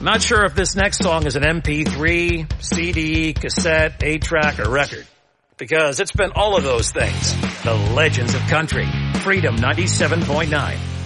not sure if this next song is an MP3, CD, cassette, 8-track, or record. Because it's been all of those things. The Legends of Country. Freedom 97.9.